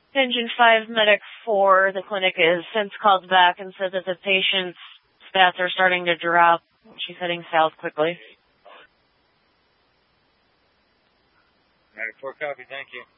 Engine 5, Medic 4, the clinic has since called back and said that the patient's stats are starting to drop. She's heading south quickly. Medic 4, copy, thank you.